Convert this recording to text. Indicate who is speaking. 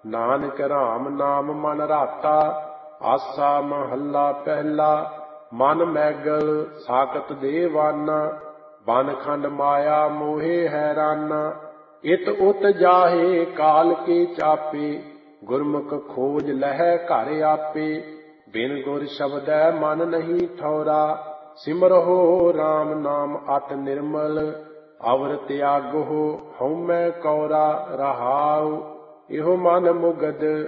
Speaker 1: ਨਾਨਕ ਰਾਮ ਨਾਮ ਮਨ ਰਾਤਾ। ਆਸਾ ਮਹੱਲਾ ਪਹਿਲਾ। ਮਨ ਮੈਗਲ ਸਾਕਤ ਦੇਵਾਨਾ, ਬਨ ਖੰਡ ਮਾਇਆ ਮੋਹੇ ਹੈਰਾਨਾ। ਇਤ ਉਤ ਜਾਹੇ ਕਾਲ ਕੇ ਚਾਪੇ, ਗੁਰਮੁਖ ਖੋਜ ਲਹੈ ਘਰ ਆਪੇ। ਬਿਨ ਗੁਰ ਸ਼ਬਦੈ ਮਨ ਨਹੀਂ ਠਉਰਾ, ਸਿਮਰਹੁ ਰਾਮ ਨਾਮ ਅਤ ਨਿਰਮਲ। ਅਵਰ ਤਿਆਗਹੁ ਹਉਮੈ ਕਉਰਾ, ਰਹਾਉ ਇਹੋ ਮਨ ਮੁਗਦ